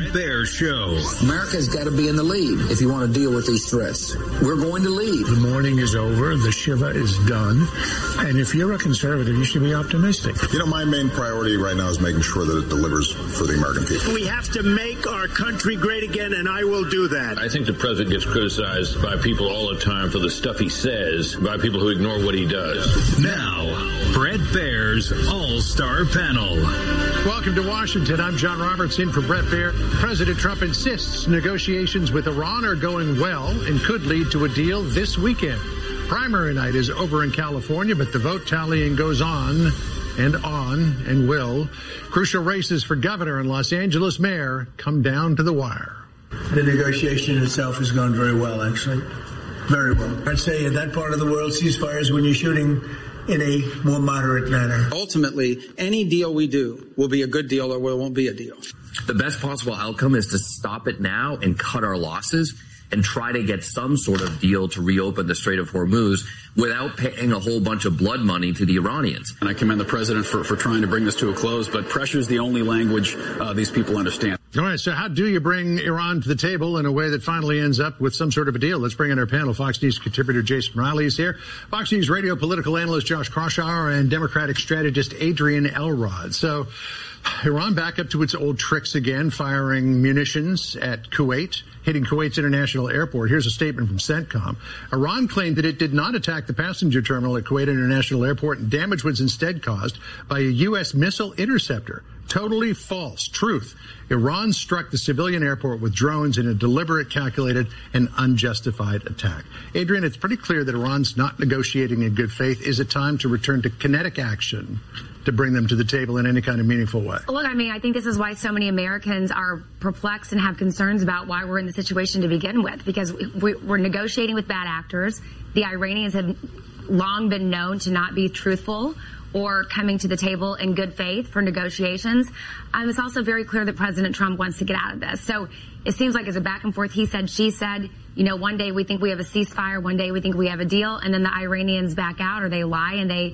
Baier Show. America's got to be in the lead if you want to deal with these threats. We're going to lead. The mourning is over. The Shiva is done. And if you're a conservative, you should be optimistic. You know, my main priority right now is making sure that it delivers for the American people. We have to make our country great again, and I will do that. I think the president gets criticized by people all the time for the stuff he says, by people who ignore what he does. Now, Bret Baier's All-Star Panel. Welcome to Washington. I'm John Roberts in for Bret Baier. President Trump insists negotiations with Iran are going well and could lead to a deal this weekend. Primary night is over in California, but the vote tallying goes on and will. Crucial races for governor and Los Angeles mayor come down to the wire. The negotiation itself has gone very well, actually. Very well. I'd say in that part of the world, ceasefires when you're shooting in a more moderate manner. Ultimately, any deal we do will be a good deal or it won't be a deal. The best possible outcome is to stop it now and cut our losses and try to get some sort of deal to reopen the Strait of Hormuz without paying a whole bunch of blood money to the Iranians. And I commend the president for trying to bring this to a close, but pressure is the only language these people understand. All right, so how do you bring Iran to the table in a way that finally ends up with some sort of a deal? Let's bring in our panel. Fox News contributor Jason Riley is here. Fox News radio political analyst Josh Kraushaar and Democratic strategist Adrian Elrod. So Iran back up to its old tricks again, firing munitions at Kuwait, hitting Kuwait's international airport. Here's a statement from CENTCOM. Iran claimed that it did not attack the passenger terminal at Kuwait International Airport, and damage was instead caused by a U.S. missile interceptor. Totally false. Truth. Iran struck the civilian airport with drones in a deliberate, calculated, and unjustified attack. Adrian, it's pretty clear that Iran's not negotiating in good faith. Is it time to return to kinetic action to bring them to the table in any kind of meaningful way? Look, I mean, I think this is why so many Americans are perplexed and have concerns about why we're in the situation to begin with, because we're negotiating with bad actors. The Iranians have long been known to not be truthful or coming to the table in good faith for negotiations. It's also very clear that President Trump wants to get out of this. So it seems like it's a back and forth, he said, she said. You know, one day we think we have a ceasefire, one day we think we have a deal, and then the Iranians back out or they lie and they,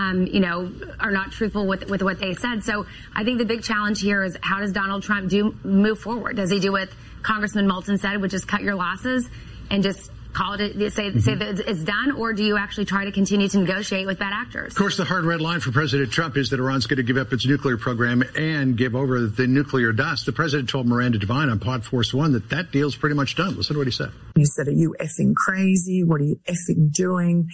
are not truthful with what they said. So I think the big challenge here is how does Donald Trump move forward? Does he do what Congressman Moulton said, which is cut your losses and just call it, say that it's done, or do you actually try to continue to negotiate with bad actors? Of course, the hard red line for President Trump is that Iran's going to give up its nuclear program and give over the nuclear dust. The president told Miranda Devine on Pod Force One that deal's pretty much done. Listen to what he said. He said, are you effing crazy? What are you effing doing?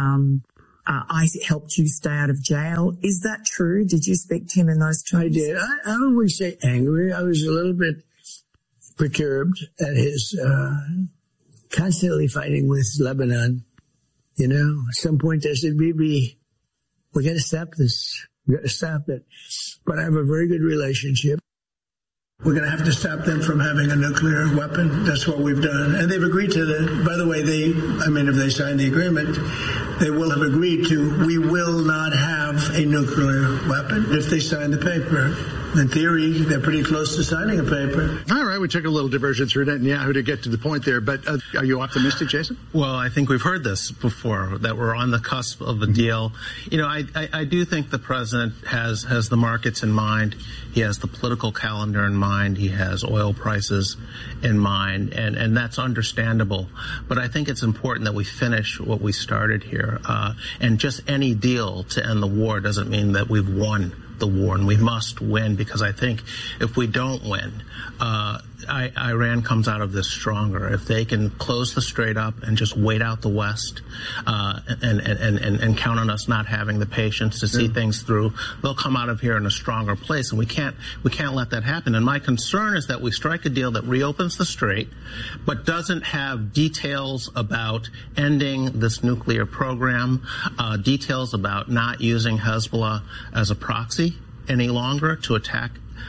I helped you stay out of jail. Is that true? Did you speak to him in those terms? I did. I wouldn't say angry. I was a little bit perturbed at his constantly fighting with Lebanon. You know, at some point I said, Bibi, we got to stop this. We got to stop it. But I have a very good relationship. We're going to have to stop them from having a nuclear weapon. That's what we've done. And they've agreed to that. By the way, if they sign the agreement, they will have agreed to, we will not have a nuclear weapon if they sign the paper. In theory, they're pretty close to signing a paper. All right, we took a little diversion through Netanyahu to get to the point there, but are you optimistic, Jason? Well, I think we've heard this before, that we're on the cusp of a deal. You know, I do think the president has the markets in mind. He has the political calendar in mind. He has oil prices in mind, and that's understandable. But I think it's important that we finish what we started here. And just any deal to end the war doesn't mean that we've won the war, and we must win, because I think if we don't win, Iran comes out of this stronger. If they can close the strait up and just wait out the West and count on us not having the patience to see things through, they'll come out of here in a stronger place, and we can't let that happen. And my concern is that we strike a deal that reopens the strait but doesn't have details about ending this nuclear program, details about not using Hezbollah as a proxy any longer to attack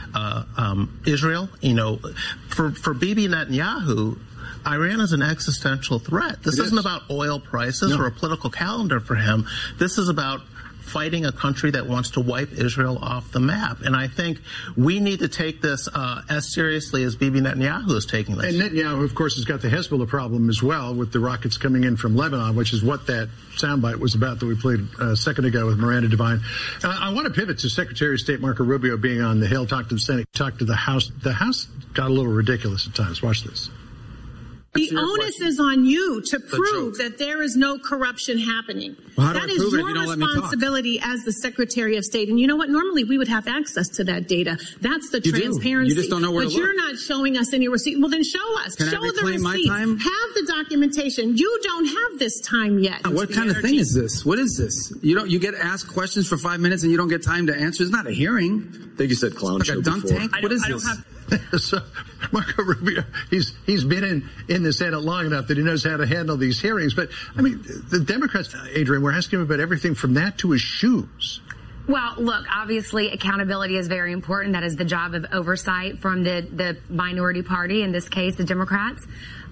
Israel. You know, for Bibi Netanyahu, Iran is an existential threat. This isn't about oil prices or a political calendar for him. This is about fighting a country that wants to wipe Israel off the map. And I think we need to take this as seriously as Bibi Netanyahu is taking this. And Netanyahu, of course, has got the Hezbollah problem as well, with the rockets coming in from Lebanon, which is what that soundbite was about that we played a second ago with Miranda Devine. I want to pivot to Secretary of State Marco Rubio being on the Hill, talk to the Senate, talk to the House. The House got a little ridiculous at times. Watch this. The onus is on you to prove that there is no corruption happening. Well, that is your responsibility as the Secretary of State. And you know what? Normally we would have access to that data. That's the transparency. You just don't know where to look. But you're not showing us any receipt. Well, then show us. Can show I the receipts. my time? Have the documentation. You don't have this time yet. What kind of thing is this? What is this? You get asked questions for 5 minutes and you don't get time to answer. It's not a hearing. I think you said clown like show a dunk before. tank. What is this? So Marco Rubio, he's been in the Senate long enough that he knows how to handle these hearings. But, I mean, the Democrats, Adrian, we're asking him about everything from that to his shoes. Well, look, obviously accountability is very important. That is the job of oversight from the minority party, in this case, the Democrats.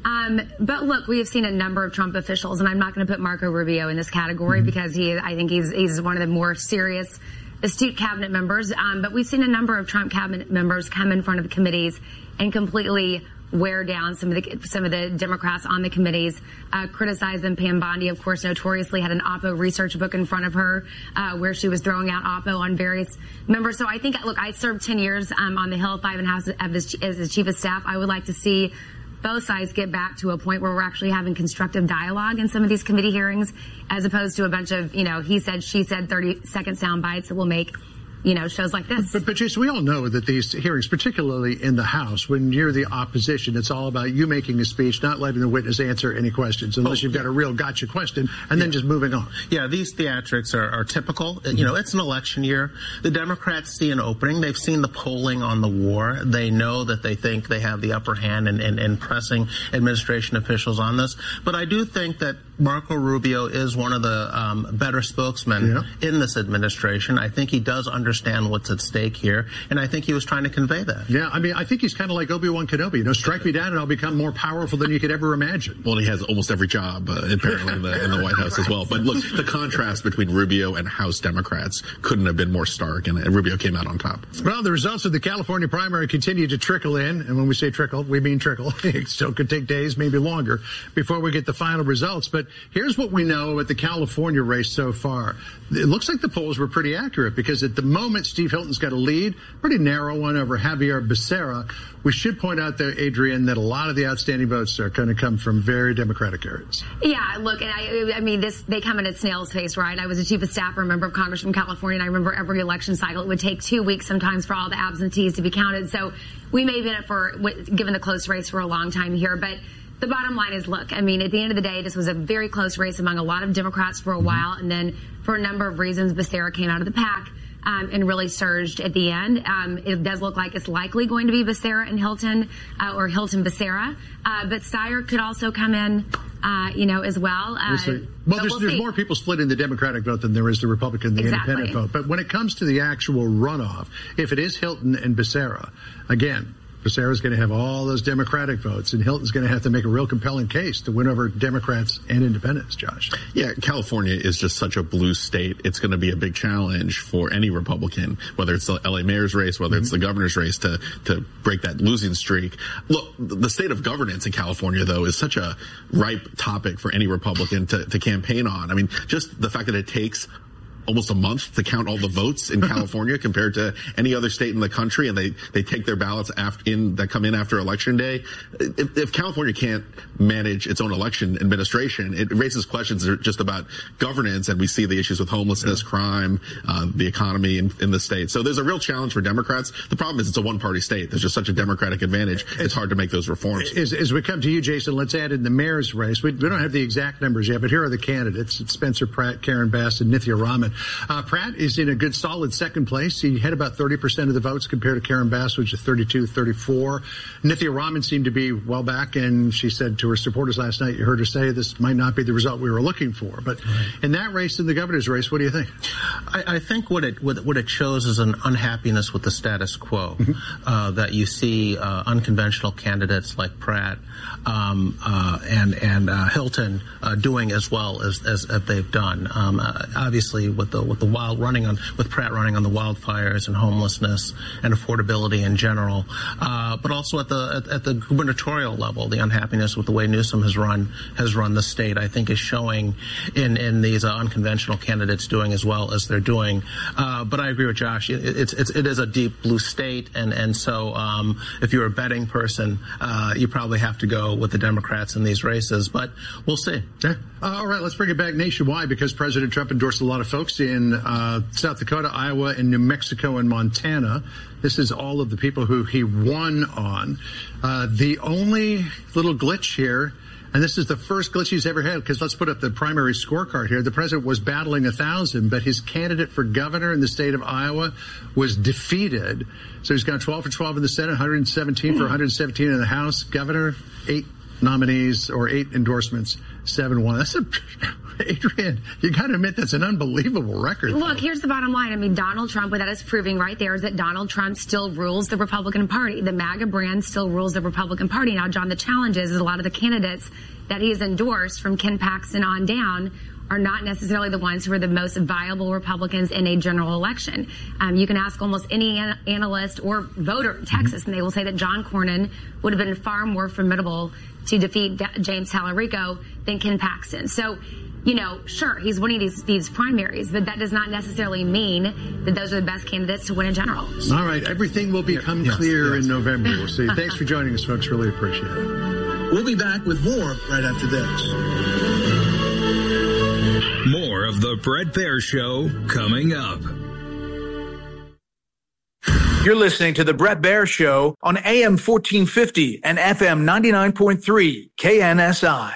But look, we have seen a number of Trump officials, and I'm not going to put Marco Rubio in this category because I think he's one of the more serious, astute cabinet members. But we've seen a number of Trump cabinet members come in front of the committees and completely wear down some of the Democrats on the committees, criticize them. Pam Bondi, of course, notoriously had an Oppo research book in front of her where she was throwing out Oppo on various members. So I think, look, I served 10 years on the Hill, 5.5 as the chief of staff. I would like to see both sides get back to a point where we're actually having constructive dialogue in some of these committee hearings, as opposed to a bunch of, he said, she said, 30-second sound bites that will make shows like this. But Jason, we all know that these hearings, particularly in the House, when you're the opposition, it's all about you making a speech, not letting the witness answer any questions, unless you've got a real gotcha question, and then just moving on. Yeah, these theatrics are typical. It's an election year. The Democrats see an opening. They've seen the polling on the war. They know that they think they have the upper hand in pressing administration officials on this. But I do think that Marco Rubio is one of the better spokesmen in this administration. I think he does understand what's at stake here, and I think he was trying to convey that. Yeah, I mean, I think he's kind of like Obi-Wan Kenobi. Strike me down and I'll become more powerful than you could ever imagine. Well, he has almost every job, apparently, in the White House as well. But look, the contrast between Rubio and House Democrats couldn't have been more stark, and Rubio came out on top. Well, the results of the California primary continue to trickle in, and when we say trickle, we mean trickle. It still could take days, maybe longer, before we get the final results. But here's what we know about the California race so far. It looks like the polls were pretty accurate, because at the moment, Steve Hilton's got a lead, pretty narrow one over Javier Becerra. We should point out, though, Adrian, that a lot of the outstanding votes are going to come from very Democratic areas. Yeah, look, and I mean, they come in at snail's pace, right? I was a chief of staff or a member of Congress from California, and I remember every election cycle, it would take 2 weeks sometimes for all the absentees to be counted. So we may have been given the close race for a long time here, but the bottom line is, look, I mean, at the end of the day, this was a very close race among a lot of Democrats for a while, and then for a number of reasons, Becerra came out of the pack and really surged at the end. It does look like it's likely going to be Becerra and Hilton, or Hilton-Becerra, but Steyer could also come in, as well. Well, there's more people split in the Democratic vote than there is the Republican, the independent vote. But when it comes to the actual runoff, if it is Hilton and Becerra, again, Becerra's going to have all those Democratic votes, and Hilton's going to have to make a real compelling case to win over Democrats and independents, Josh. Yeah, California is just such a blue state. It's going to be a big challenge for any Republican, whether it's the L.A. mayor's race, whether it's the governor's race, to break that losing streak. Look, the state of governance in California, though, is such a ripe topic for any Republican to campaign on. I mean, just the fact that it takes almost a month to count all the votes in California compared to any other state in the country, and they take their ballots that come in after Election Day. If California can't manage its own election administration, it raises questions just about governance, and we see the issues with homelessness, crime, the economy in the state. So there's a real challenge for Democrats. The problem is it's a one-party state. There's just such a Democratic advantage. It's hard to make those reforms. As we come to you, Jason, let's add in the mayor's race. We don't have the exact numbers yet, but here are the candidates. It's Spencer Pratt, Karen Bass, and Nithya Raman. Pratt is in a good, solid second place. He had about 30% of the votes compared to Karen Bass, which is 32-34. Nithya Raman seemed to be well back, and she said to her supporters last night, you heard her say, this might not be the result we were looking for. But in that race, in the governor's race, what do you think? I think what it shows is an unhappiness with the status quo, that you see unconventional candidates like Pratt and Hilton doing as well as they've done. Obviously, the wild running on, with Pratt running on the wildfires and homelessness and affordability in general, but also at the gubernatorial level, the unhappiness with the way Newsom has run the state, I think, is showing in these unconventional candidates doing as well as they're doing. But I agree with Josh. It is a deep blue state, and so if you're a betting person, you probably have to go with the Democrats in these races. But we'll see. Yeah. All right, let's bring it back nationwide, because President Trump endorsed a lot of folks in South Dakota, Iowa, and New Mexico and Montana. This is all of the people who he won on. The only little glitch here, and this is the first glitch he's ever had, because let's put up the primary scorecard here. The president was battling 1,000, but his candidate for governor in the state of Iowa was defeated. So he's gone 12 for 12 in the Senate, 117 for 117 in the House. Governor, 8 nominees or 8 endorsements, 7-1. That's Adrienne, you got to admit that's an unbelievable record. Look, here's the bottom line. I mean, Donald Trump, what that is proving right there is that Donald Trump still rules the Republican Party. The MAGA brand still rules the Republican Party. Now, John, the challenge is a lot of the candidates that he has endorsed from Ken Paxton on down are not necessarily the ones who are the most viable Republicans in a general election. You can ask almost any analyst or voter in Texas, and they will say that John Cornyn would have been far more formidable to defeat James Talarico than Ken Paxton. So, you know, sure, he's winning these primaries, but that does not necessarily mean that those are the best candidates to win in general. All right, everything will become clear in November. We'll see. Thanks for joining us, folks. Really appreciate it. We'll be back with more right after this. More of the Bret Baier Show coming up. You're listening to the Bret Baier Show on AM 1450 and FM 99.3 KNSI.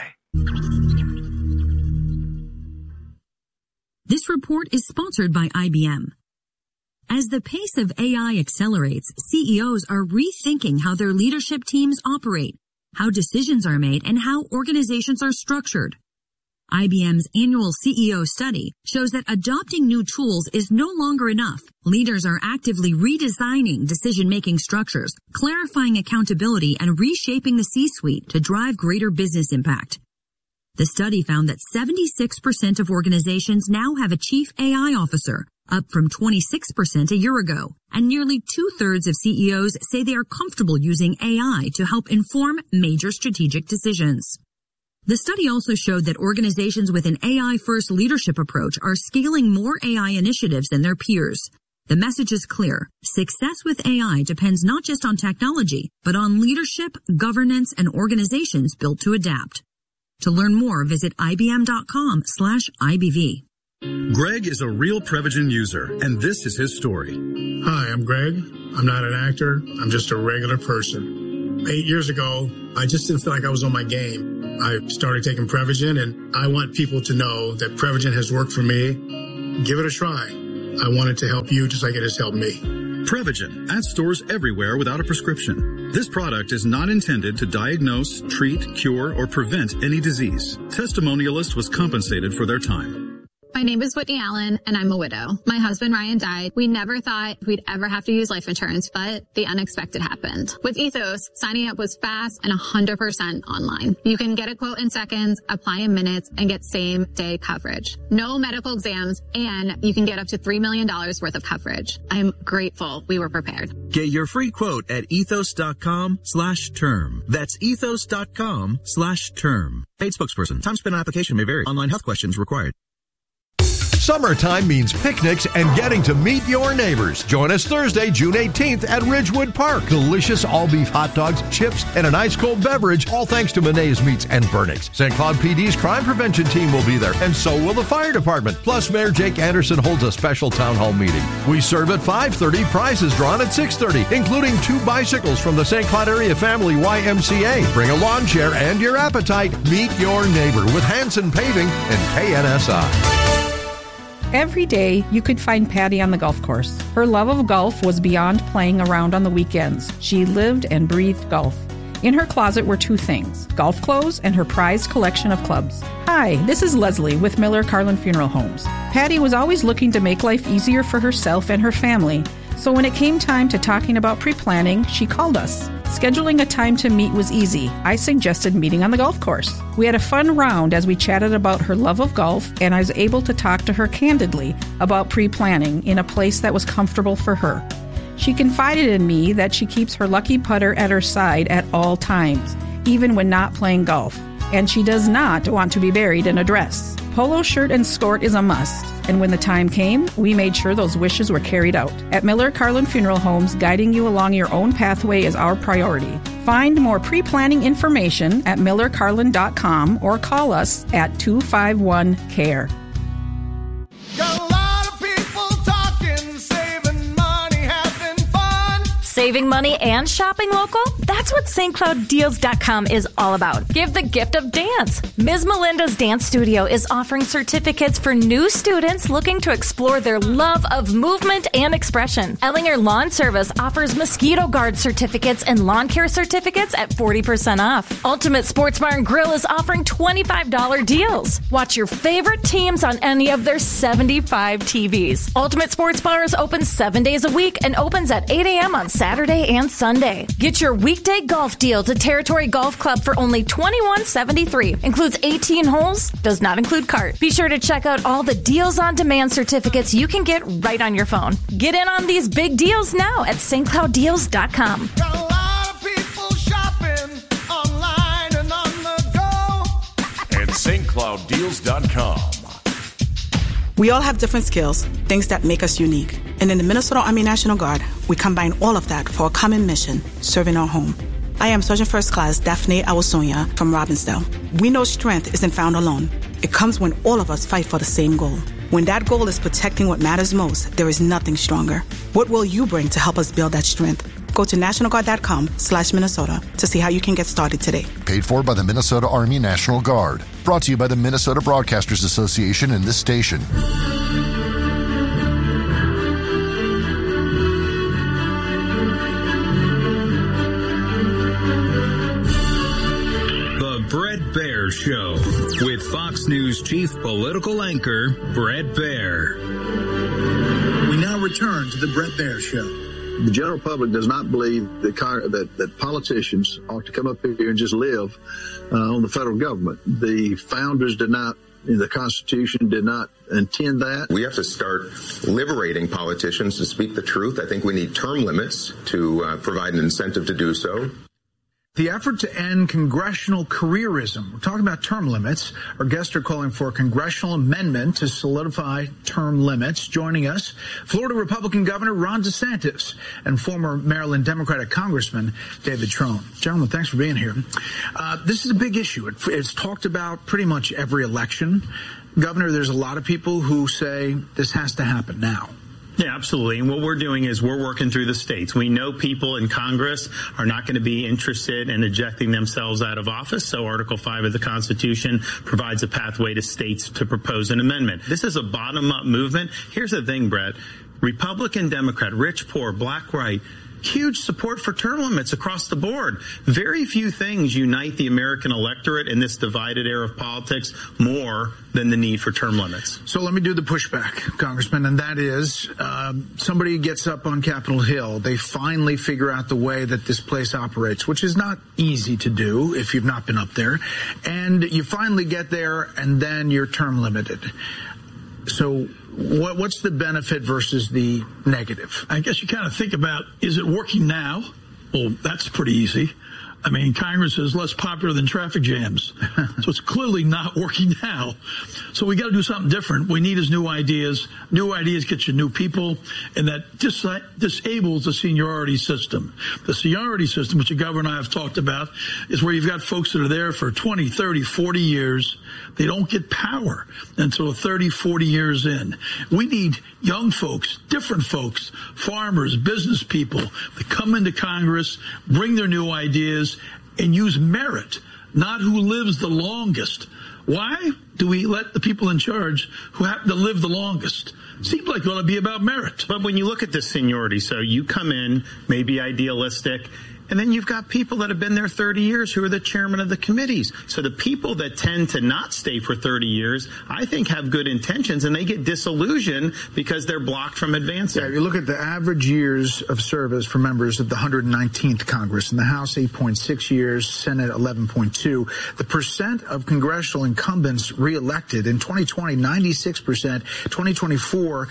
This report is sponsored by IBM. As the pace of AI accelerates, CEOs are rethinking how their leadership teams operate, how decisions are made, and how organizations are structured. IBM's annual CEO study shows that adopting new tools is no longer enough. Leaders are actively redesigning decision-making structures, clarifying accountability, and reshaping the C-suite to drive greater business impact. The study found that 76% of organizations now have a chief AI officer, up from 26% a year ago, and nearly 2/3 of CEOs say they are comfortable using AI to help inform major strategic decisions. The study also showed that organizations with an AI-first leadership approach are scaling more AI initiatives than their peers. The message is clear. Success with AI depends not just on technology, but on leadership, governance, and organizations built to adapt. To learn more, visit ibm.com/IBV. Greg is a real Prevagen user, and this is his story. Hi, I'm Greg. I'm not an actor. I'm just a regular person. 8 years ago, I just didn't feel like I was on my game. I started taking Prevagen, and I want people to know that Prevagen has worked for me. Give it a try. I want it to help you just like it has helped me. Prevagen, at stores everywhere without a prescription. This product is not intended to diagnose, treat, cure, or prevent any disease. Testimonialist was compensated for their time. My name is Whitney Allen, and I'm a widow. My husband, Ryan, died. We never thought we'd ever have to use life insurance, but the unexpected happened. With Ethos, signing up was fast and 100% online. You can get a quote in seconds, apply in minutes, and get same-day coverage. No medical exams, and you can get up to $3 million worth of coverage. I'm grateful we were prepared. Get your free quote at ethos.com/term. That's ethos.com/term. Paid spokesperson. Time spent on application may vary. Online health questions required. Summertime means picnics and getting to meet your neighbors. Join us Thursday, June 18th at Ridgewood Park. Delicious all-beef hot dogs, chips, and an ice-cold beverage, all thanks to Monet's Meats and Burnix. St. Cloud PD's crime prevention team will be there, and so will the fire department. Plus, Mayor Jake Anderson holds a special town hall meeting. We serve at 5:30, prizes drawn at 6:30, including 2 bicycles from the St. Cloud Area Family YMCA. Bring a lawn chair and your appetite. Meet your neighbor with Hanson Paving and KNSI. Every day, you could find Patty on the golf course. Her love of golf was beyond playing around on the weekends. She lived and breathed golf. In her closet were 2 things, golf clothes and her prized collection of clubs. Hi, this is Leslie with Miller Carlin Funeral Homes. Patty was always looking to make life easier for herself and her family, so when it came time to talking about pre-planning, she called us. Scheduling a time to meet was easy. I suggested meeting on the golf course. We had a fun round as we chatted about her love of golf, and I was able to talk to her candidly about pre-planning in a place that was comfortable for her. She confided in me that she keeps her lucky putter at her side at all times, even when not playing golf, and she does not want to be buried in a dress. Polo shirt and skirt is a must, and when the time came, we made sure those wishes were carried out. At Miller Carlin Funeral Homes, guiding you along your own pathway is our priority. Find more pre-planning information at millercarlin.com or call us at 251-CARE. Saving money and shopping local? That's what StCloudDeals.com is all about. Give the gift of dance. Ms. Melinda's Dance Studio is offering certificates for new students looking to explore their love of movement and expression. Ellinger Lawn Service offers mosquito guard certificates and lawn care certificates at 40% off. Ultimate Sports Bar and Grill is offering $25 deals. Watch your favorite teams on any of their 75 TVs. Ultimate Sports Bar is open 7 days a week and opens at 8 a.m. on Saturday and Sunday. Get your weekday golf deal to Territory Golf Club for only $21.73. Includes 18 holes, does not include cart. Be sure to check out all the Deals on Demand certificates you can get right on your phone. Get in on these big deals now at StCloudDeals.com. At StCloudDeals.com. We all have different skills, things that make us unique. And in the Minnesota Army National Guard, we combine all of that for a common mission, serving our home. I am Sergeant First Class Daphne Awasonia from Robbinsdale. We know strength isn't found alone. It comes when all of us fight for the same goal. When that goal is protecting what matters most, there is nothing stronger. What will you bring to help us build that strength? Go to nationalguard.com/Minnesota to see how you can get started today. Paid for by the Minnesota Army National Guard. Brought to you by the Minnesota Broadcasters Association and this station. The Bret Baier Show with Fox News chief political anchor Bret Baier. We now return to the Bret Baier Show. The general public does not believe that politicians ought to come up here and just live on the federal government. The founders did not, the Constitution did not intend that. We have to start liberating politicians to speak the truth. I think we need term limits to provide an incentive to do so. The effort to end congressional careerism. We're talking about term limits. Our guests are calling for a congressional amendment to solidify term limits. Joining us, Florida Republican Governor Ron DeSantis and former Maryland Democratic Congressman David Trone. Gentlemen, thanks for being here. This is a big issue. It's talked about pretty much every election. Governor, there's a lot of people who say this has to happen now. Yeah, absolutely. And what we're doing is we're working through the states. We know people in Congress are not going to be interested in ejecting themselves out of office. So Article 5 of the Constitution provides a pathway to states to propose an amendment. This is a bottom-up movement. Here's the thing, Brett. Republican, Democrat, rich, poor, black, white, huge support for term limits across the board. Very few things unite the American electorate in this divided era of politics more than the need for term limits. So let me do the pushback, Congressman, and that is somebody gets up on Capitol Hill. They finally figure out the way that this place operates, which is not easy to do if you've not been up there. And you finally get there, and then you're term limited. So what's the benefit versus the negative? I guess you kind of think about, is it working now? Well, that's pretty easy. I mean, Congress is less popular than traffic jams. So it's clearly not working now. So we got to do something different. We need is new ideas. New ideas get you new people, and that disables the seniority system. The seniority system, which the governor and I have talked about, is where you've got folks that are there for 20, 30, 40 years. They don't get power until 30, 40 years in. We need young folks, different folks, farmers, business people that come into Congress, bring their new ideas, and use merit, not who lives the longest. Why do we let the people in charge who happen to live the longest? Seems like it ought to be about merit. But when you look at the seniority, so you come in, maybe idealistic, And then you've got people that have been there 30 years who are the chairman of the committees. So the people that tend to not stay for 30 years, I think, have good intentions, and they get disillusioned because they're blocked from advancing. Yeah, you look at the average years of service for members of the 119th Congress. In the House, 8.6 years, Senate, 11.2. The percent of congressional incumbents reelected in 2020, 96%, 2024,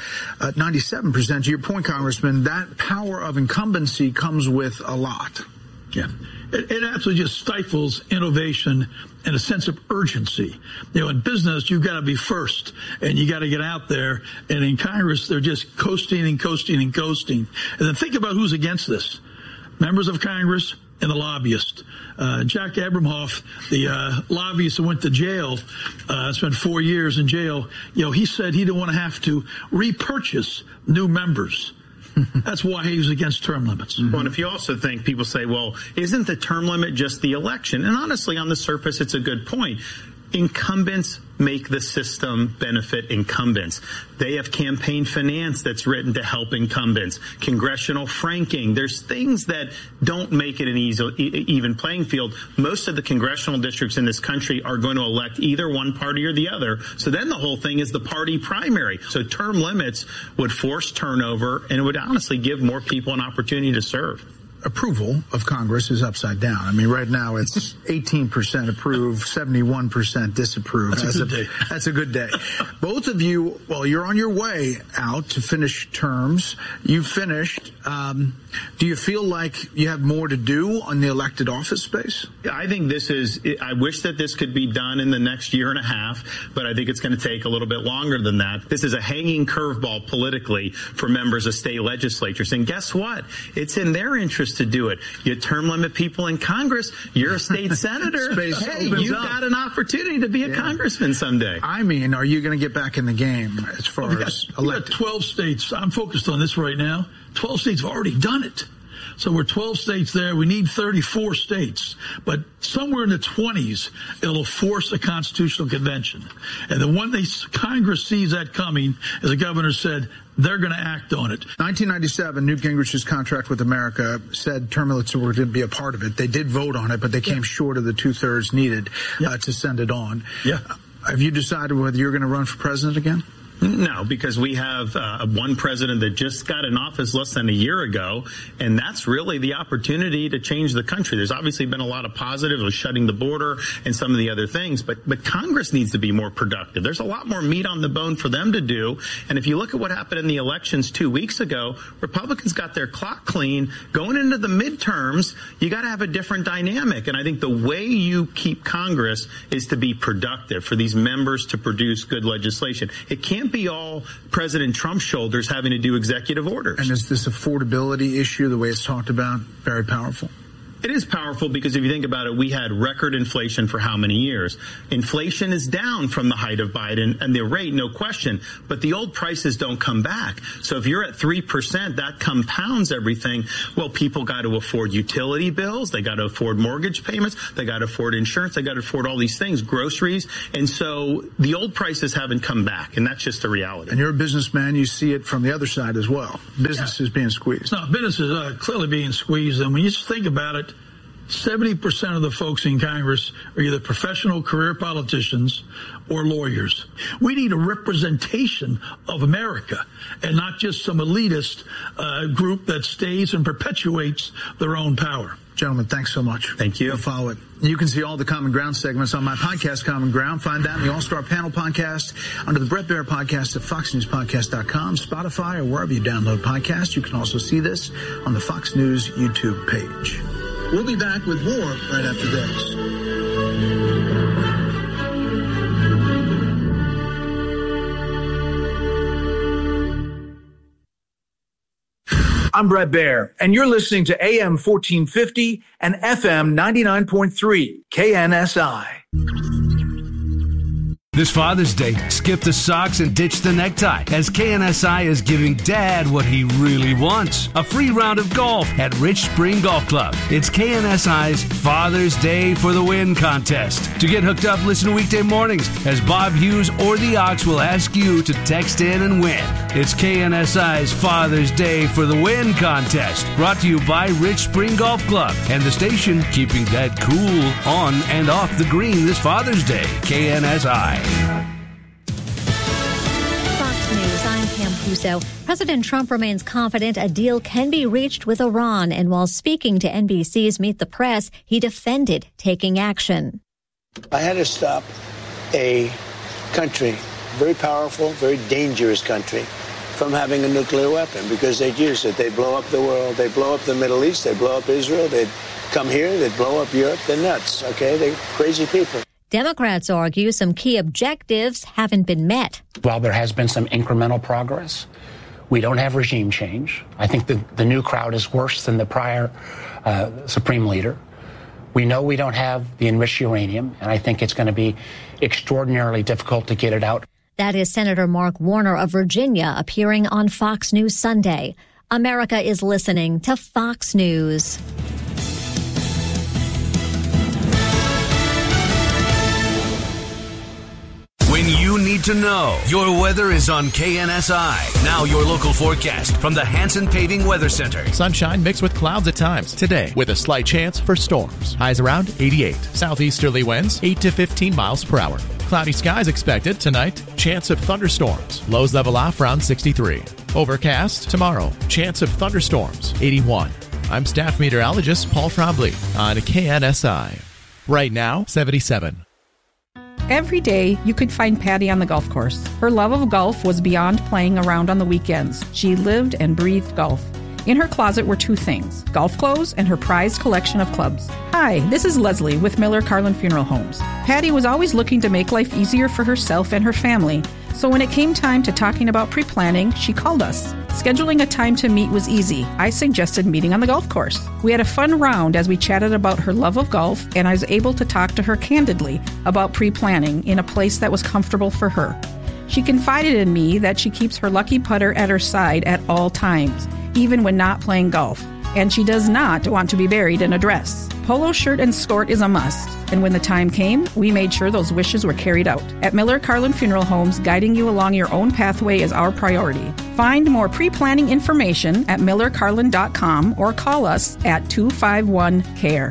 97%. To your point, Congressman, that power of incumbency comes with a lot. Yeah, it absolutely just stifles innovation and a sense of urgency. In business, you've got to be first, and you got to get out there. And in Congress, they're just coasting and coasting and coasting. And then think about who's against this. Members of Congress and the lobbyists. Jack Abramoff, the lobbyist who went to jail, spent 4 years in jail, he said he didn't want to have to repurchase new members. That's why he was against term limits. Well, and if you also think, people say, well, isn't the term limit just the election? And honestly, on the surface, it's a good point. Incumbents make the system benefit incumbents. They have campaign finance that's written to help incumbents, congressional franking. There's things that don't make it an even playing field. Most of the congressional districts in this country are going to elect either one party or the other. So then the whole thing is the party primary. So term limits would force turnover, and it would honestly give more people an opportunity to serve. Approval of Congress is upside down. I mean, right now it's 18% approve, 71% disapprove. That's a good day. Both of you, well, you're on your way out to finish terms. You've finished. Do you feel like you have more to do on the elected office space? I think I wish that this could be done in the next year and a half, but I think it's going to take a little bit longer than that. This is a hanging curveball politically for members of state legislatures. And guess what? It's in their interest to do it. You term limit people in Congress, you're a state senator. Hey, you've got an opportunity to be a congressman someday. I mean, are you going to get back in the game as far as elected? We got 12 states. I'm focused on this right now. 12 states have already done it. So we're 12 states there. We need 34 states. But somewhere in the 20s, it'll force a constitutional convention. And then when Congress sees that coming, as the governor said, they're going to act on it. 1997, Newt Gingrich's contract with America said term limits were going to be a part of it. They did vote on it, but they came short of the 2/3 needed to send it on. Yeah. Have you decided whether you're going to run for president again? No, because we have one president that just got in office less than a year ago, and that's really the opportunity to change the country. There's obviously been a lot of positives with shutting the border and some of the other things, but Congress needs to be more productive. There's a lot more meat on the bone for them to do, and if you look at what happened in the elections 2 weeks ago, Republicans got their clock clean. Going into the midterms, you got to have a different dynamic, and I think the way you keep Congress is to be productive, for these members to produce good legislation. It can't be all President Trump's shoulders having to do executive orders. And is this affordability issue, the way it's talked about, very powerful? It is powerful because if you think about it, we had record inflation for how many years? Inflation is down from the height of Biden and the rate, no question, but the old prices don't come back. So if you're at 3%, that compounds everything. Well, people got to afford utility bills. They got to afford mortgage payments. They got to afford insurance. They got to afford all these things, groceries. And so the old prices haven't come back, and that's just the reality. And you're a businessman. You see it from the other side as well. Business is being squeezed. No, business is clearly being squeezed. And when you just think about it, 70% of the folks in Congress are either professional career politicians or lawyers. We need a representation of America and not just some elitist group that stays and perpetuates their own power. Gentlemen, thanks so much. Thank you. We'll follow it. You can see all the Common Ground segments on my podcast, Common Ground. Find that in the All-Star Panel podcast under the Bret Baier podcast at foxnewspodcast.com, Spotify, or wherever you download podcasts. You can also see this on the Fox News YouTube page. We'll be back with more right after this. I'm Bret Baier, and you're listening to AM 1450 and FM 99.3 KNSI. This Father's Day, skip the socks and ditch the necktie, as KNSI is giving Dad what he really wants, a free round of golf at Rich Spring Golf Club. It's KNSI's Father's Day for the Win contest. To get hooked up, listen weekday mornings as Bob Hughes or the Ox will ask you to text in and win. It's KNSI's Father's Day for the Win contest, brought to you by Rich Spring Golf Club and the station keeping Dad cool on and off the green this Father's Day. KNSI. Fox News, I'm Pam Puso. President Trump remains confident a deal can be reached with Iran, and while speaking to NBC's Meet the Press, he defended taking action. I had to stop a country, very powerful, very dangerous country, from having a nuclear weapon because they'd use it. They'd blow up the world. They'd blow up the Middle East. They'd blow up Israel. They'd come here. They'd blow up Europe. They're nuts, okay? They're crazy people. Democrats argue some key objectives haven't been met. While there has been some incremental progress, we don't have regime change. I think the new crowd is worse than the prior Supreme Leader. We know we don't have the enriched uranium, and I think it's going to be extraordinarily difficult to get it out. That is Senator Mark Warner of Virginia appearing on Fox News Sunday. America is listening to Fox News. When you need to know, your weather is on KNSI. Now your local forecast from the Hanson Paving Weather Center. Sunshine mixed with clouds at times today with a slight chance for storms. Highs around 88. Southeasterly winds 8 to 15 miles per hour. Cloudy skies expected tonight. Chance of thunderstorms. Lows level off around 63. Overcast tomorrow. Chance of thunderstorms 81. I'm staff meteorologist Paul Trombley on KNSI. Right now, 77. Every day, you could find Patty on the golf course. Her love of golf was beyond playing around on the weekends. She lived and breathed golf. In her closet were two things, golf clothes and her prized collection of clubs. Hi, this is Leslie with Miller Carlin Funeral Homes. Patty was always looking to make life easier for herself and her family. So when it came time to talking about pre-planning, she called us. Scheduling a time to meet was easy. I suggested meeting on the golf course. We had a fun round as we chatted about her love of golf, and I was able to talk to her candidly about pre-planning in a place that was comfortable for her. She confided in me that she keeps her lucky putter at her side at all times, even when not playing golf. And she does not want to be buried in a dress. Polo shirt and skirt is a must. And when the time came, we made sure those wishes were carried out. At Miller Carlin Funeral Homes, guiding you along your own pathway is our priority. Find more pre-planning information at millercarlin.com or call us at 251-CARE.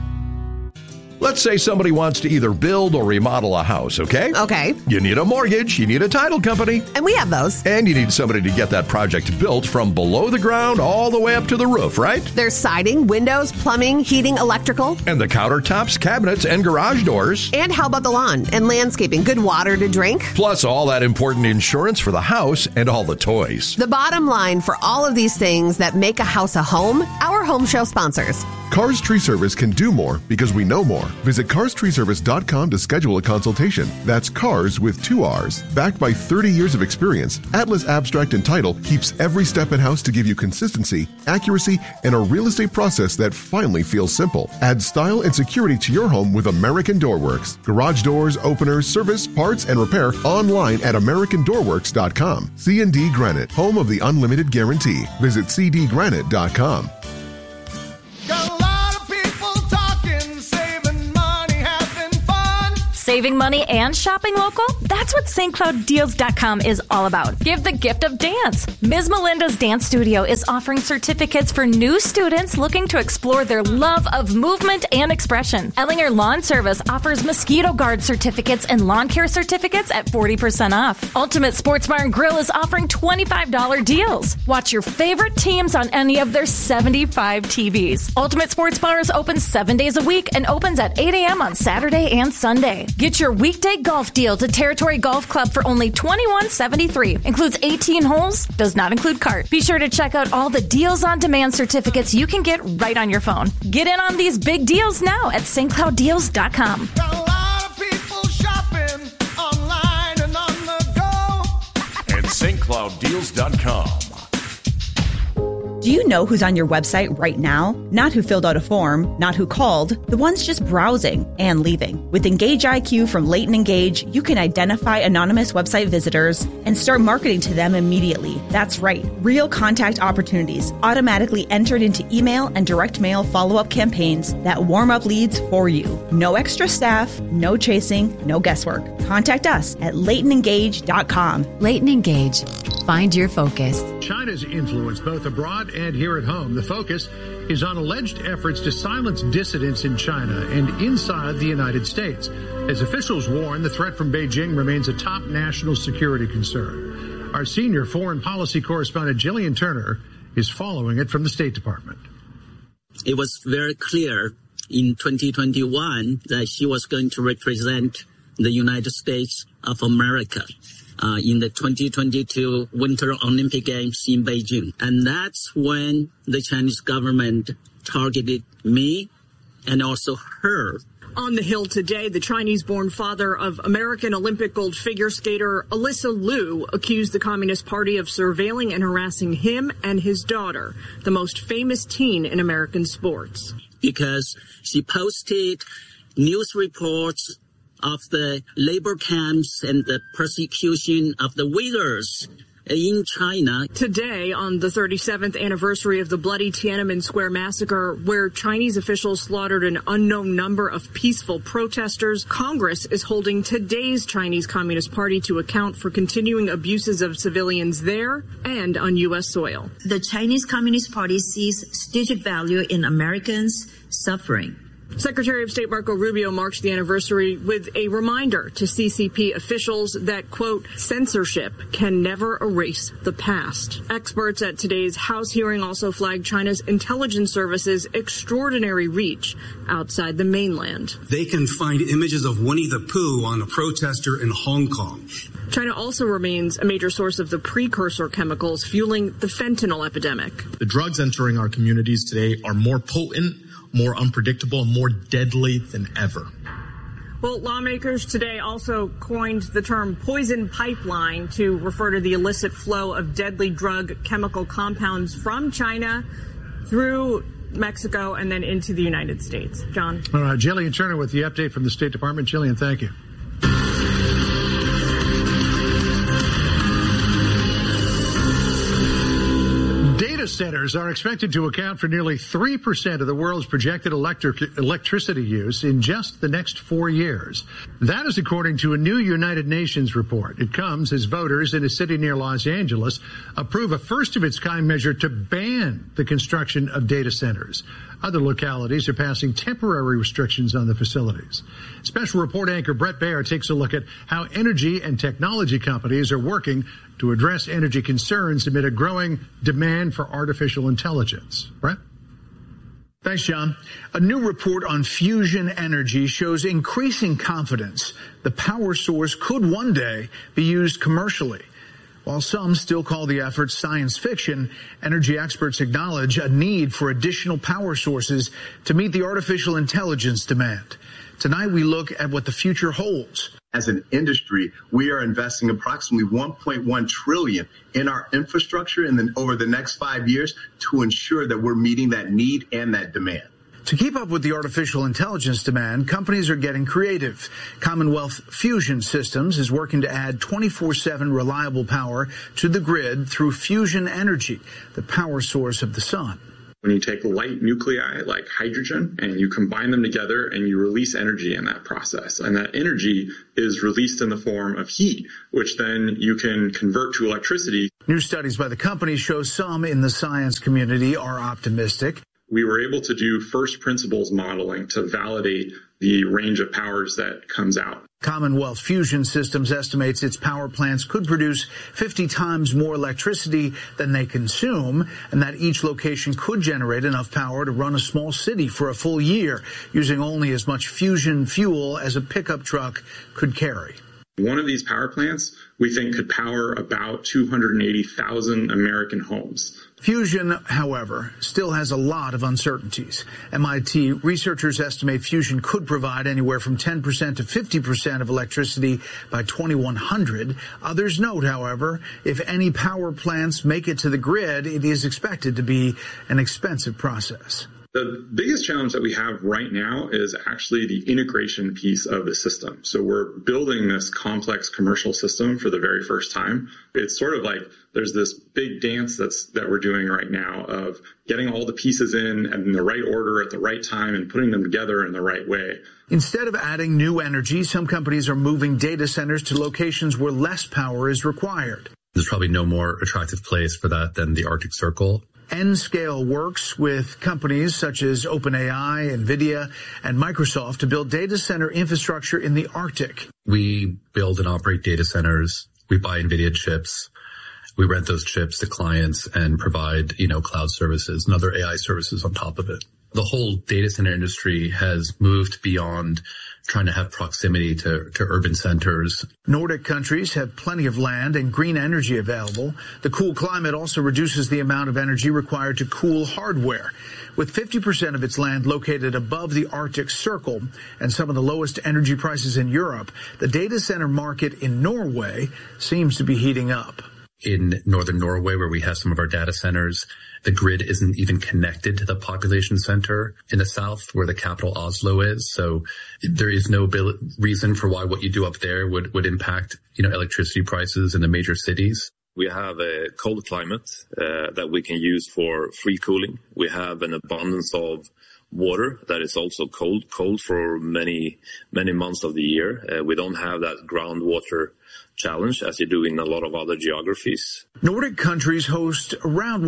Let's say somebody wants to either build or remodel a house, okay? Okay. You need a mortgage, you need a title company. And we have those. And you need somebody to get that project built from below the ground all the way up to the roof, right? There's siding, windows, plumbing, heating, electrical. And the countertops, cabinets, and garage doors. And how about the lawn and landscaping? Good water to drink. Plus all that important insurance for the house and all the toys. The bottom line for all of these things that make a house a home, our home show sponsors. Cars Tree Service can do more because we know more. Visit carstreeservice.com to schedule a consultation. That's cars with 2 R's. Backed by 30 years of experience, Atlas Abstract and Title keeps every step in-house to give you consistency, accuracy, and a real estate process that finally feels simple. Add style and security to your home with American Doorworks. Garage doors, openers, service, parts, and repair online at AmericanDoorworks.com. C&D Granite, home of the unlimited guarantee. Visit cdgranite.com. Saving money and shopping local? That's what StCloudDeals.com is all about. Give the gift of dance. Ms. Melinda's Dance Studio is offering certificates for new students looking to explore their love of movement and expression. Ellinger Lawn Service offers mosquito guard certificates and lawn care certificates at 40% off. Ultimate Sports Bar and Grill is offering $25 deals. Watch your favorite teams on any of their 75 TVs. Ultimate Sports Bar is open 7 days a week and opens at 8 a.m. on Saturday and Sunday. Get your weekday golf deal to Territory Golf Club for only $21.73. Includes 18 holes, does not include cart. Be sure to check out all the deals on demand certificates you can get right on your phone. Get in on these big deals now at StCloudDeals.com. Got a lot of people shopping online and on the go. And StCloudDeals.com. Do you know who's on your website right now? Not who filled out a form, not who called, the ones just browsing and leaving. With Engage IQ from Leighton Engage, you can identify anonymous website visitors and start marketing to them immediately. That's right, real contact opportunities automatically entered into email and direct mail follow-up campaigns that warm up leads for you. No extra staff, no chasing, no guesswork. Contact us at LeightonEngage.com. Leighton Engage. Find your focus. China's influence both abroad and here at home. The focus is on alleged efforts to silence dissidents in China and inside the United States. As officials warn, the threat from Beijing remains a top national security concern. Our senior foreign policy correspondent, Jillian Turner, is following it from the State Department. It was very clear in 2021 that she was going to represent the United States of America in the 2022 Winter Olympic Games in Beijing. And that's when the Chinese government targeted me and also her. On the Hill today, the Chinese-born father of American Olympic gold figure skater Alyssa Liu accused the Communist Party of surveilling and harassing him and his daughter, the most famous teen in American sports. Because she posted news reports of the labor camps and the persecution of the Uyghurs in China. Today, on the 37th anniversary of the bloody Tiananmen Square massacre, where Chinese officials slaughtered an unknown number of peaceful protesters, Congress is holding today's Chinese Communist Party to account for continuing abuses of civilians there and on U.S. soil. The Chinese Communist Party sees strategic value in Americans' suffering. Secretary of State Marco Rubio marked the anniversary with a reminder to CCP officials that, quote, censorship can never erase the past. Experts at today's House hearing also flagged China's intelligence services' extraordinary reach outside the mainland. They can find images of Winnie the Pooh on a protester in Hong Kong. China also remains a major source of the precursor chemicals fueling the fentanyl epidemic. The drugs entering our communities today are more potent, more unpredictable, and more deadly than ever. Well, lawmakers today also coined the term poison pipeline to refer to the illicit flow of deadly drug chemical compounds from China through Mexico and then into the United States. John. All right, Jillian Turner with the update from the State Department. Jillian, thank you. Data centers are expected to account for nearly 3% of the world's projected electricity use in just the next 4 years. That is according to a new United Nations report. It comes as voters in a city near Los Angeles approve a first-of-its-kind measure to ban the construction of data centers. Other localities are passing temporary restrictions on the facilities. Special report anchor Brett Baer takes a look at how energy and technology companies are working to address energy concerns amid a growing demand for artificial intelligence. Brett? Thanks, John. A new report on fusion energy shows increasing confidence the power source could one day be used commercially. While some still call the effort science fiction, energy experts acknowledge a need for additional power sources to meet the artificial intelligence demand. Tonight, we look at what the future holds. As an industry, we are investing approximately $1.1 trillion in our infrastructure over the next 5 years to ensure that we're meeting that need and that demand. To keep up with the artificial intelligence demand, companies are getting creative. Commonwealth Fusion Systems is working to add 24/7 reliable power to the grid through fusion energy, the power source of the sun. When you take light nuclei like hydrogen and you combine them together and you release energy in that process, and that energy is released in the form of heat, which then you can convert to electricity. New studies by the company show some in the science community are optimistic. We were able to do first principles modeling to validate the range of powers that comes out. Commonwealth Fusion Systems estimates its power plants could produce 50 times more electricity than they consume, and that each location could generate enough power to run a small city for a full year, using only as much fusion fuel as a pickup truck could carry. One of these power plants, we think, could power about 280,000 American homes. Fusion, however, still has a lot of uncertainties. MIT researchers estimate fusion could provide anywhere from 10% to 50% of electricity by 2100. Others note, however, if any power plants make it to the grid, it is expected to be an expensive process. The biggest challenge that we have right now is actually the integration piece of the system. So we're building this complex commercial system for the very first time. It's sort of like there's this big dance that we're doing right now of getting all the pieces in the right order at the right time and putting them together in the right way. Instead of adding new energy, some companies are moving data centers to locations where less power is required. There's probably no more attractive place for that than the Arctic Circle. Nscale works with companies such as OpenAI, NVIDIA, and Microsoft to build data center infrastructure in the Arctic. We build and operate data centers. We buy NVIDIA chips. We rent those chips to clients and provide, cloud services and other AI services on top of it. The whole data center industry has moved beyond trying to have proximity to urban centers. Nordic countries have plenty of land and green energy available. The cool climate also reduces the amount of energy required to cool hardware. With 50% of its land located above the Arctic Circle and some of the lowest energy prices in Europe, the data center market in Norway seems to be heating up. In northern Norway, where we have some of our data centers, the grid isn't even connected to the population center in the south where the capital Oslo is. So there is no reason for why what you do up there would impact, electricity prices in the major cities. We have a cold climate that we can use for free cooling. We have an abundance of water that is also cold for many months of the year. We don't have that groundwater challenge as you do in a lot of other geographies. Nordic countries host around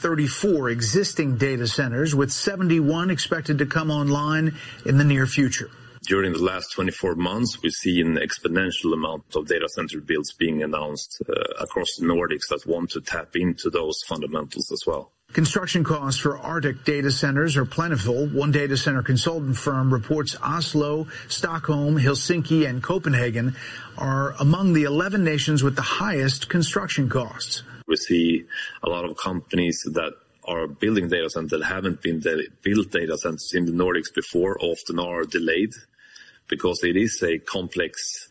134 existing data centers, with 71 expected to come online in the near future. During the last 24 months, we've seen an exponential amount of data center builds being announced across the Nordics that want to tap into those fundamentals as well. Construction costs for Arctic data centers are plentiful. One data center consultant firm reports Oslo, Stockholm, Helsinki, and Copenhagen are among the 11 nations with the highest construction costs. We see a lot of companies that are building data centers that haven't been built data centers in the Nordics before often are delayed because it is a complex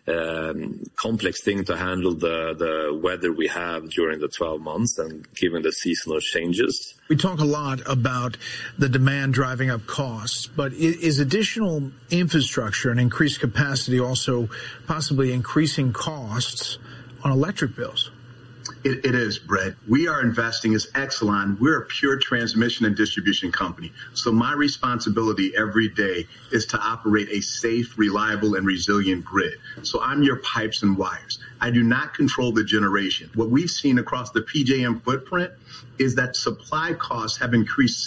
thing to handle the weather we have during the 12 months and given the seasonal changes. We talk a lot about the demand driving up costs, but is additional infrastructure and increased capacity also possibly increasing costs on electric bills? It is, Brett. We are investing as Exelon. We're a pure transmission and distribution company. So my responsibility every day is to operate a safe, reliable, and resilient grid. So I'm your pipes and wires. I do not control the generation. What we've seen across the PJM footprint is that supply costs have increased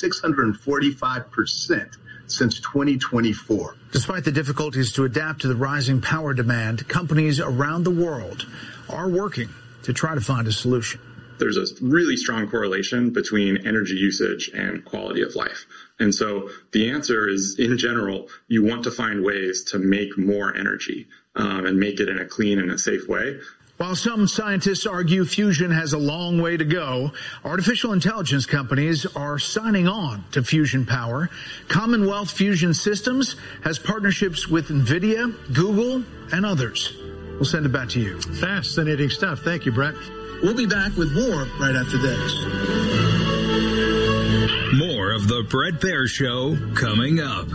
645% since 2024. Despite the difficulties to adapt to the rising power demand, companies around the world are working to try to find a solution. There's a really strong correlation between energy usage and quality of life. And so the answer is, in general, you want to find ways to make more energy and make it in a clean and a safe way. While some scientists argue fusion has a long way to go, artificial intelligence companies are signing on to fusion power. Commonwealth Fusion Systems has partnerships with NVIDIA, Google, and others. We'll send it back to you. Fascinating stuff. Thank you, Brett. We'll be back with more right after this. More of the Brett Baier Show coming up.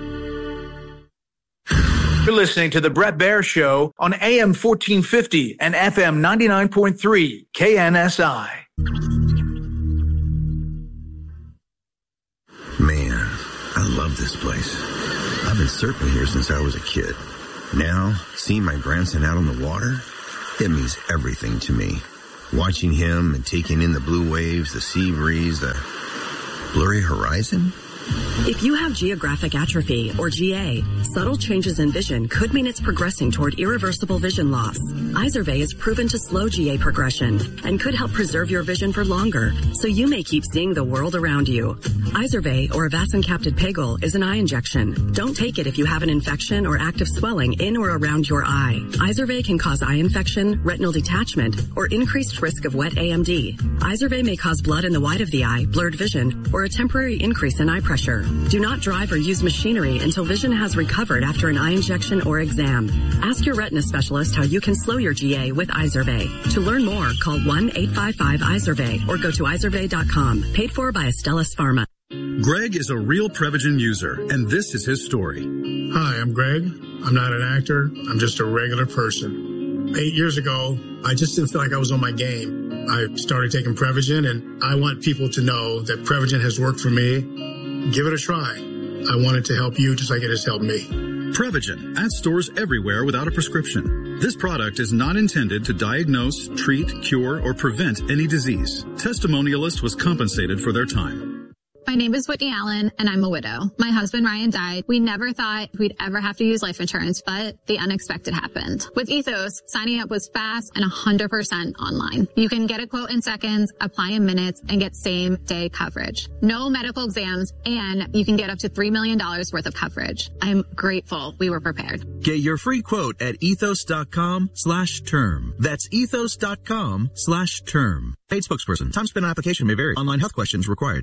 You're listening to the Brett Baier Show on AM 1450 and FM 99.3 KNSI. Man, I love this place. I've been surfing here since I was a kid. Now, seeing my grandson out on the water, it means everything to me. Watching him and taking in the blue waves, the sea breeze, the blurry horizon, If you have geographic atrophy, or GA, subtle changes in vision could mean it's progressing toward irreversible vision loss. Izervay is proven to slow GA progression and could help preserve your vision for longer, so you may keep seeing the world around you. Izervay, or avacincaptad pegol, is an eye injection. Don't take it if you have an infection or active swelling in or around your eye. Izervay can cause eye infection, retinal detachment, or increased risk of wet AMD. Izervay may cause blood in the white of the eye, blurred vision, or a temporary increase in eye pressure. Do not drive or use machinery until vision has recovered after an eye injection or exam. Ask your retina specialist how you can slow your GA with Izervay. To learn more, call 1-855-IZERVAY or go to izervay.com. Paid for by Astellas Pharma. Greg is a real Prevagen user, and this is his story. Hi, I'm Greg. I'm not an actor. I'm just a regular person. 8 years ago, I just didn't feel like I was on my game. I started taking Prevagen, and I want people to know that Prevagen has worked for me. Give it a try. I want it to help you just like it has helped me. Prevagen, at stores everywhere without a prescription. This product is not intended to diagnose, treat, cure, or prevent any disease. Testimonialist was compensated for their time. My name is Whitney Allen, and I'm a widow. My husband, Ryan, died. We never thought we'd ever have to use life insurance, but the unexpected happened. With Ethos, signing up was fast and 100% online. You can get a quote in seconds, apply in minutes, and get same-day coverage. No medical exams, and you can get up to $3 million worth of coverage. I'm grateful we were prepared. Get your free quote at ethos.com/term. That's ethos.com/term. Paid spokesperson. Time spent on application may vary. Online health questions required.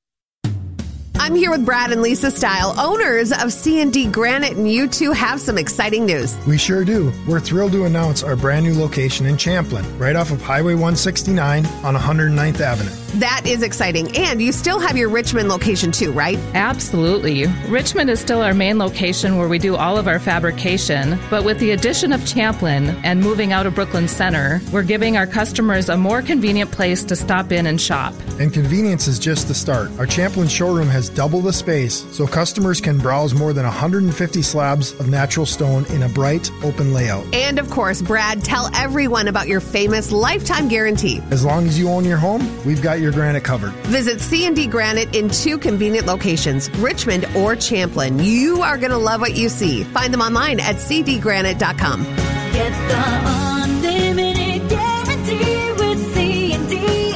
I'm here with Brad and Lisa Style, owners of C&D Granite, and you two have some exciting news. We sure do. We're thrilled to announce our brand new location in Champlin, right off of Highway 169 on 109th Avenue. That is exciting. And you still have your Richmond location too, right? Absolutely. Richmond is still our main location where we do all of our fabrication, but with the addition of Champlin and moving out of Brooklyn Center, we're giving our customers a more convenient place to stop in and shop. And convenience is just the start. Our Champlin showroom has double the space, so customers can browse more than 150 slabs of natural stone in a bright, open layout. And of course, Brad, tell everyone about your famous lifetime guarantee. As long as you own your home, we've got your granite covered. Visit C&D Granite in 2 convenient locations, Richmond or Champlin. You are going to love what you see. Find them online at cdgranite.com. Get the unlimited guarantee with C&D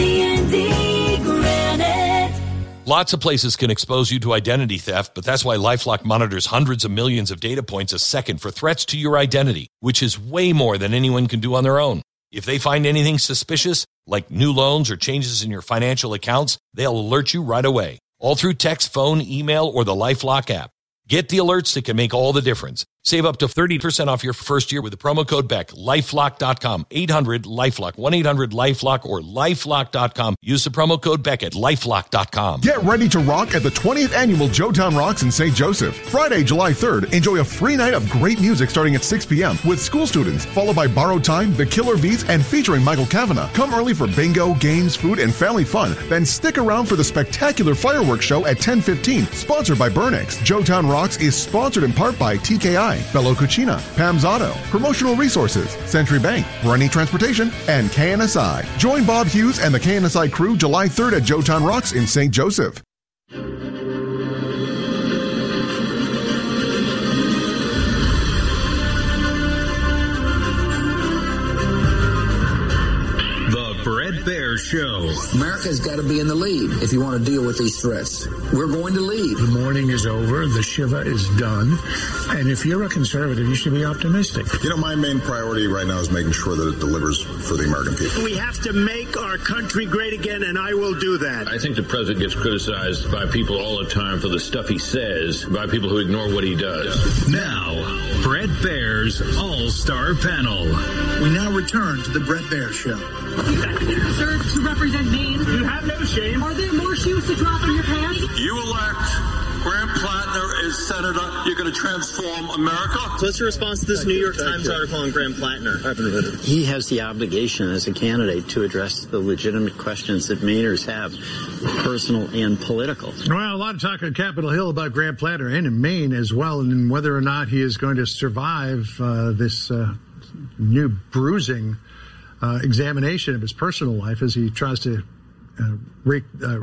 Granite. Lots of places can expose you to identity theft, but that's why LifeLock monitors hundreds of millions of data points a second for threats to your identity, which is way more than anyone can do on their own. If they find anything suspicious, like new loans or changes in your financial accounts, they'll alert you right away, all through text, phone, email, or the LifeLock app. Get the alerts that can make all the difference. Save up to 30% off your first year with the promo code BECK. LifeLock.com, 800-LifeLock, 1-800-LifeLock, or LifeLock.com. Use the promo code BECK at LifeLock.com. Get ready to rock at the 20th Annual Joetown Rocks in St. Joseph. Friday, July 3rd, enjoy a free night of great music starting at 6 p.m. with school students, followed by Borrowed Time, The Killer Bees, and featuring Michael Kavanagh. Come early for bingo, games, food, and family fun. Then stick around for the spectacular fireworks show at 10:15, sponsored by Burnex. Joetown Rocks is sponsored in part by TKI, Bello Cucina, Pam's Auto, Promotional Resources, Century Bank, Running Transportation, and KNSI. Join Bob Hughes and the KNSI crew July 3rd at Joetown Rocks in St. Joseph. Brett Baer Show. America's got to be in the lead if you want to deal with these threats. We're going to lead. The mourning is over. The Shiva is done. And if you're a conservative, you should be optimistic. You know, my main priority right now is making sure that it delivers for the American people. We have to make our country great again, and I will do that. I think the president gets criticized by people all the time for the stuff he says, by people who ignore what he does. Now, Brett Baer's All-Star Panel. We now return to the Brett Baer Show. Sir, to represent Maine. You have no shame. Are there more shoes to drop in your pants? You elect Graham Plattner as senator. You're going to transform America. So what's your response to this New York Times article on Graham Plattner? I haven't read it. He has the obligation as a candidate to address the legitimate questions that Mainers have, personal and political. Well, a lot of talk on Capitol Hill about Graham Plattner and in Maine as well, and whether or not he is going to survive this new bruising examination of his personal life as he tries to